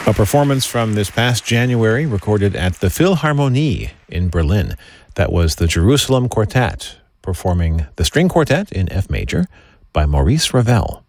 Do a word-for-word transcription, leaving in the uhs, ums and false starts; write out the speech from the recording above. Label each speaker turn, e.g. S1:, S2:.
S1: A performance from this past January recorded at the Philharmonie in Berlin. That was the Jerusalem Quartet performing the String Quartet in F major by Maurice Ravel.